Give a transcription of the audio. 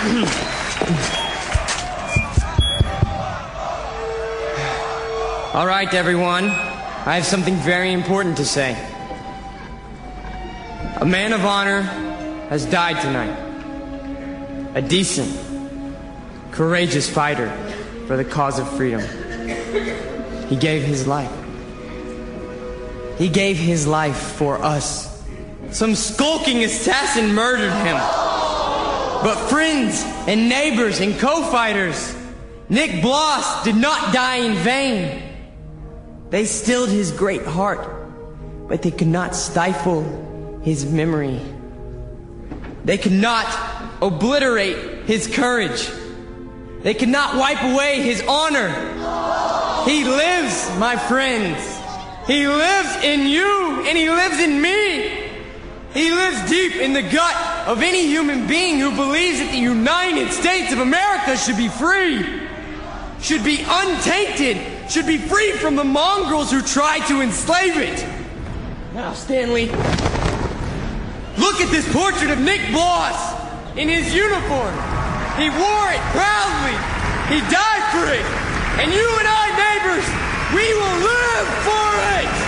All right, everyone. I have something very important to say. A man of honor has died tonight. A decent, courageous fighter for the cause of freedom. He gave his life. He gave his life for us. Some skulking assassin murdered him. But friends and neighbors and co-fighters, Nick Bloss did not die in vain. They stilled his great heart, but they could not stifle his memory. They could not obliterate his courage. They could not wipe away his honor. He lives, my friends. He lives in you, and he lives in me. He lives deep in the gut of any human being who believes that the United States of America should be free, should be untainted, should be free from the mongrels who try to enslave it. Now, Stanley, look at this portrait of Nick Bloss in his uniform. He wore it proudly. He died for it. And you and I, neighbors, we will live for it.